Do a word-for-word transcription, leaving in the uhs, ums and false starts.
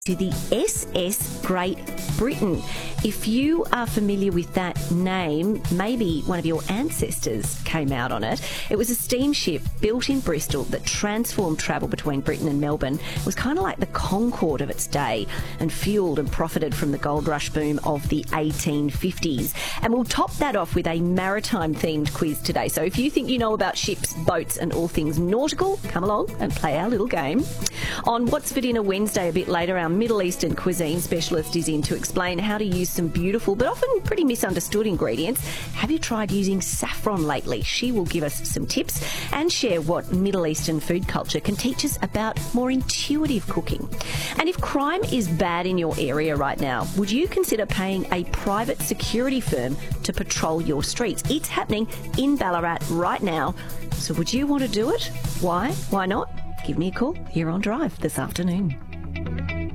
to the S S Great Britain. If you are familiar with that name, maybe one of your ancestors came out on it. It was a steamship built in Bristol that transformed travel between Britain and Melbourne. It was kind of like the Concorde of its day and fuelled and profited from the gold rush boom of the eighteen fifties. And we'll top that off with a maritime-themed quiz today. So if you think you know about ships, boats and all things nautical, come along and play our little game. On What's for Dinner Wednesday a bit later, our Middle Eastern cuisine specialist is in to explain how to use some beautiful but often pretty misunderstood ingredients. Have you tried using saffron lately? She will give us some tips and share what Middle Eastern food culture can teach us about more intuitive cooking. And if crime is bad in your area right now, would you consider paying a private security firm to patrol your streets? It's happening in Ballarat right now. So would you want to do it? Why? Why not? Give me a call here on Drive this afternoon.